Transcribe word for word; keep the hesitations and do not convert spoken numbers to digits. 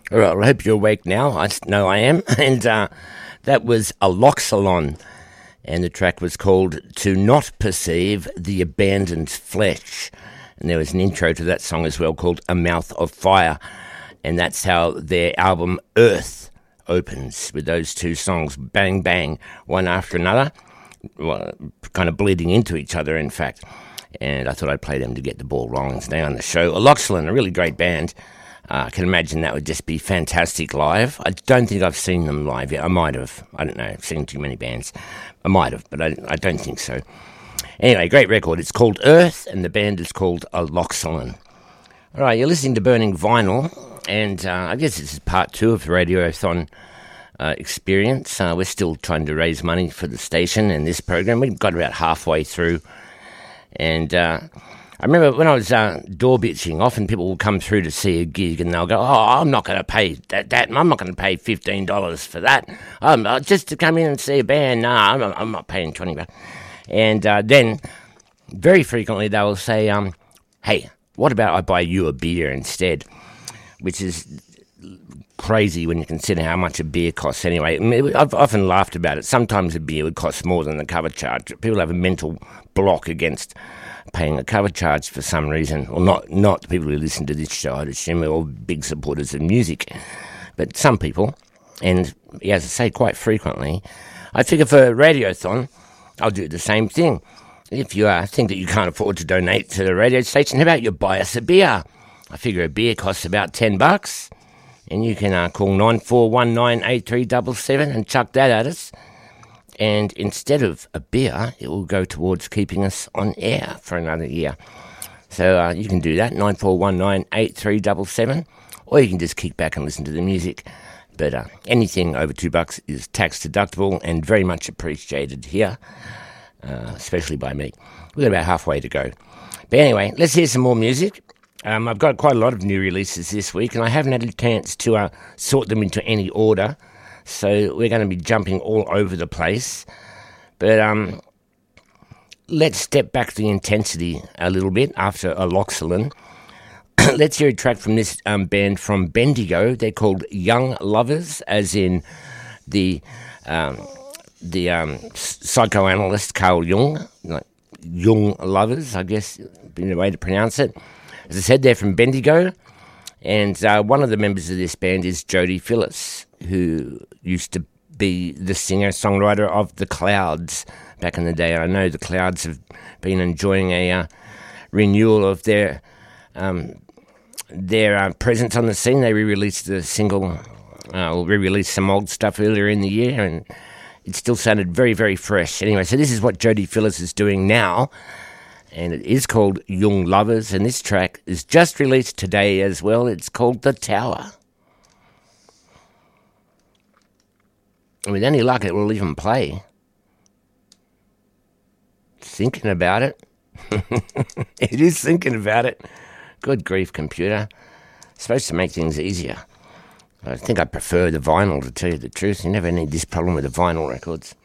All right, well, I hope you're awake now. I know I am. And uh, that was Aloxalon. And the track was called To Not Perceive the Abandoned Flesh. And there was an intro to that song as well called A Mouth of Fire. And that's how their album Earth opens, with those two songs, bang, bang, one after another, well, kind of bleeding into each other, in fact. And I thought I'd play them to get the ball rolling today on the show. Aloxalon, a really great band. Uh, I can imagine that would just be fantastic live. I don't think I've seen them live yet. I might have. I don't know. I've seen too many bands. I might have, but I, I don't think so. Anyway, great record. It's called Earth, and the band is called Aloxalon. All right, you're listening to Burning Vinyl, and uh, I guess this is part two of the Radiothon uh, experience. Uh, we're still trying to raise money for the station and this program. We've got about halfway through, and Uh, I remember when I was uh, door bitching, often people will come through to see a gig and they'll go, oh, I'm not going to pay that, that. I'm not going to pay fifteen dollars for that. Um, uh, just to come in and see a band, nah, I'm, I'm not paying twenty bucks. And uh, then very frequently they will say, um, hey, what about I buy you a beer instead? Which is crazy when you consider how much a beer costs anyway. I mean, I've often laughed about it. Sometimes a beer would cost more than the cover charge. People have a mental block against paying a cover charge for some reason. Well, not not the people who listen to this show, I'd assume they're all big supporters of music. But some people, and as I say, quite frequently, I figure for Radiothon, I'll do the same thing. If you uh, think that you can't afford to donate to the radio station, how about you buy us a beer? I figure a beer costs about ten bucks, and you can uh, call nine four one nine eight three seven seven and chuck that at us. And instead of a beer, it will go towards keeping us on air for another year. So uh, you can do that, nine four one nine eight three seven seven, or you can just kick back and listen to the music. But uh, anything over two bucks is tax deductible and very much appreciated here, uh, especially by me. We've got about halfway to go. But anyway, let's hear some more music. Um, I've got quite a lot of new releases this week, and I haven't had a chance to uh, sort them into any order. So we're going to be jumping all over the place. But um, let's step back the intensity a little bit after Aloxalon. Let's hear a track from this um, band from Bendigo. They're called Young Lovers, as in the um, the um, psychoanalyst Carl Jung. Like Young Lovers, I guess, would be the way to pronounce it. As I said, they're from Bendigo. And uh, one of the members of this band is Jody Phillips, who used to be the singer-songwriter of The Clouds back in the day. I know The Clouds have been enjoying a uh, renewal of their um, their uh, presence on the scene. They re-released the single, uh, or re-released some old stuff earlier in the year, and it still sounded very, very fresh. Anyway, so this is what Jody Phillips is doing now, and it is called Young Lovers, and this track is just released today as well. It's called The Tower. And with any luck, it will even play. Thinking about it. It is thinking about it. Good grief, computer. It's supposed to make things easier. I think I prefer the vinyl, to tell you the truth. You never need this problem with the vinyl records.